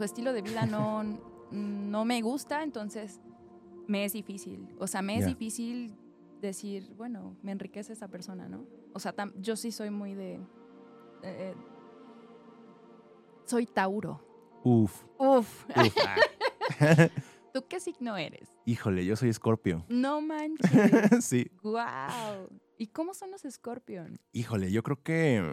su estilo de vida no me gusta, entonces me es difícil. O sea, me es difícil decir, bueno, me enriquece esa persona, ¿no? O sea, yo sí soy muy de... soy Tauro. Uf. ¿Tú qué signo eres? Híjole, yo soy Escorpio. No manches. Sí. Wow. ¿Y cómo son los Scorpion? Híjole, yo creo que...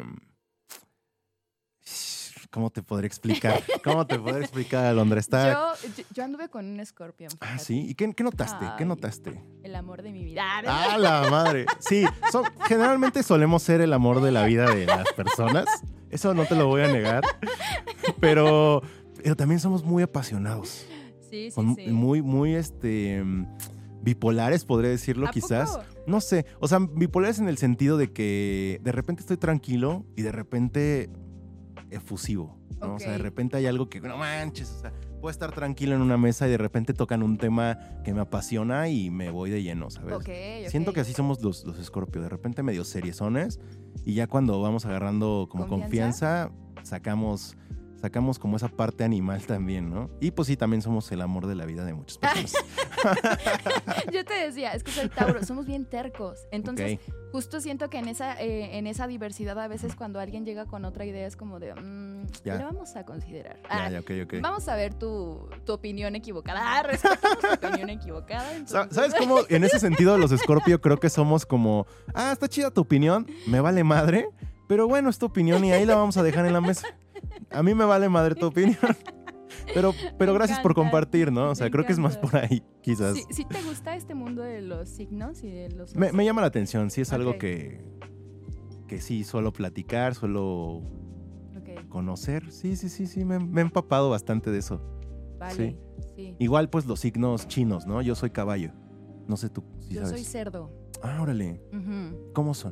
¿Cómo te podré explicar? Alondra? Yo anduve con un Scorpion. Fíjate. Ah, ¿sí? ¿Y qué notaste? Ay, ¿Qué notaste? El amor de mi vida. ¡Ah, la madre! Sí, generalmente solemos ser el amor de la vida de las personas. Eso no te lo voy a negar. Pero también somos muy apasionados. Sí. Muy, muy, bipolares, podría decirlo, quizás. ¿Poco? No sé. O sea, bipolares en el sentido de que de repente estoy tranquilo y de repente efusivo, ¿no? Okay. O sea, de repente hay algo que, no manches, o sea, puedo estar tranquilo en una mesa y de repente tocan un tema que me apasiona y me voy de lleno, ¿sabes? Okay. Siento que así somos los Scorpio, de repente medio seriezones y ya cuando vamos agarrando como confianza sacamos como esa parte animal también, ¿no? Y pues sí, también somos el amor de la vida de muchas personas. Yo te decía, es que soy Tauro, somos bien tercos. Entonces, justo siento que en esa diversidad a veces cuando alguien llega con otra idea es como de, lo vamos a considerar. Okay. Vamos a ver tu opinión equivocada. Respetamos tu opinión equivocada. Entonces... ¿Sabes cómo? En ese sentido, los Scorpio creo que somos como, está chida tu opinión, me vale madre, pero bueno, es tu opinión y ahí la vamos a dejar en la mesa. A mí me vale madre tu opinión. Pero gracias por compartir, ¿no? O sea, creo que es más por ahí, quizás. ¿Sí te gusta este mundo de los signos y de los... Me llama la atención, sí es algo que sí suelo platicar, suelo conocer. Sí, me he empapado bastante de eso. Vale, sí. Igual pues los signos chinos, ¿no? Yo soy caballo. No sé tú si Yo sabes. soy cerdo. Ah, órale. Uh-huh. ¿Cómo son?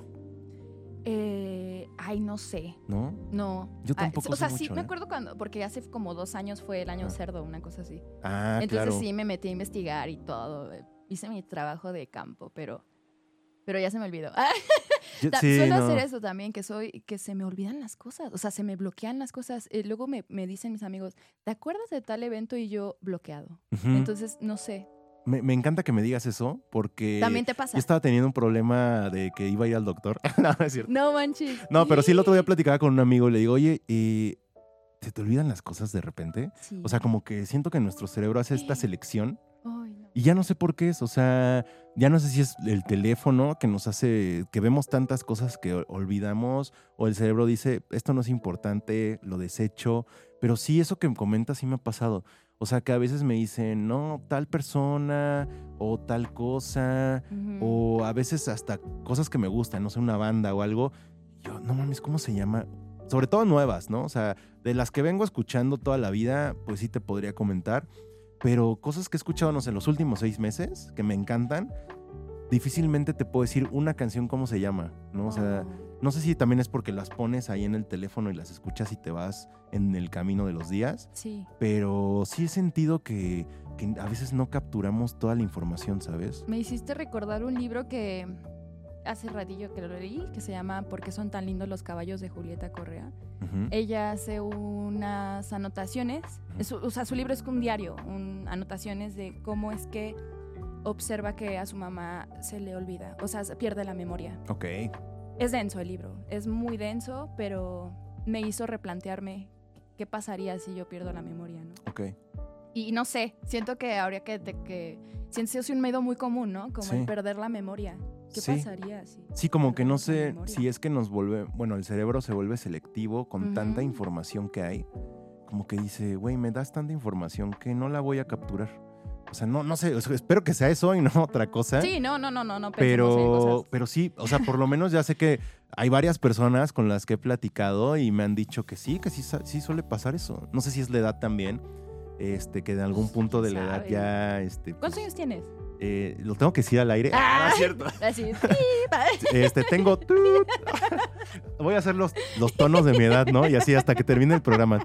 No sé. ¿No? No. Yo tampoco o sea, sé mucho, sí, me acuerdo porque hace como 2 años fue el año cerdo, una cosa así. Ah, entonces claro. Sí me metí a investigar y todo. Hice mi trabajo de campo, pero ya se me olvidó. Suelo hacer eso también, que se me olvidan las cosas. O sea, se me bloquean las cosas. Luego me dicen mis amigos, ¿te acuerdas de tal evento? Y yo, bloqueado. Uh-huh. Entonces, no sé. Me encanta que me digas eso, porque también te pasa. Yo estaba teniendo un problema de que iba a ir al doctor. No es cierto. No manches. No, pero sí el otro día platicaba con un amigo y le digo, oye, ¿se te olvidan las cosas de repente? Sí. O sea, como que siento que nuestro cerebro hace esta selección. Ay, no. Y ya no sé por qué es, o sea, ya no sé si es el teléfono que nos hace, que vemos tantas cosas que olvidamos, o el cerebro dice, esto no es importante, lo desecho, pero sí, eso que me comentas sí me ha pasado. O sea, que a veces me dicen, no, tal persona o tal cosa, uh-huh. O a veces hasta cosas que me gustan, no sé, una banda o algo. Yo, no mames, ¿cómo se llama? Sobre todo nuevas, ¿no? O sea, de las que vengo escuchando toda la vida, pues sí te podría comentar. Pero cosas que he escuchado, no sé, en los últimos 6 meses, que me encantan, difícilmente te puedo decir una canción cómo se llama, ¿no? O sea, no sé si también es porque las pones ahí en el teléfono y las escuchas y te vas en el camino de los días. Sí. Pero sí he sentido que a veces no capturamos toda la información, ¿sabes? Me hiciste recordar un libro que hace ratillo que lo leí, que se llama ¿Por qué son tan lindos los caballos? De Julieta Correa. Uh-huh. Ella hace unas anotaciones, o sea, su libro es un diario, anotaciones de cómo es que observa que a su mamá se le olvida, o sea, pierde la memoria. Ok. Es denso el libro, es muy denso, pero me hizo replantearme qué pasaría si yo pierdo la memoria, ¿no? Ok. Y no sé, siento que habría que siento es un miedo muy común, ¿no? Como el perder la memoria. ¿Qué pasaría si? Sí, como que no sé si es que nos vuelve, bueno, el cerebro se vuelve selectivo con tanta información que hay, como que dice, güey, me das tanta información que no la voy a capturar. O sea, no sé, o sea, espero que sea eso y no otra cosa. Sí, no pero sí, o sea, por lo menos ya sé que hay varias personas con las que he platicado y me han dicho que sí suele pasar eso. No sé si es la edad también, que de algún punto de la edad ya... ¿Cuántos años tienes? Lo tengo que decir al aire. No es cierto. Así. Tengo... Voy a hacer los tonos de mi edad, ¿no? Y así hasta que termine el programa.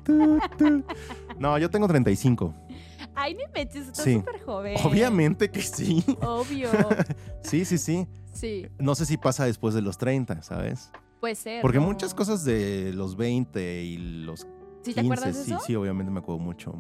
No, yo tengo 35. Ay, ni metes, estás súper joven. Obviamente que sí. Obvio. Sí. Sí. No sé si pasa después de los 30, ¿sabes? Puede ser. Porque muchas cosas de los 20 y los 15, ¿Sí te acuerdas de eso? Sí, obviamente me acuerdo mucho.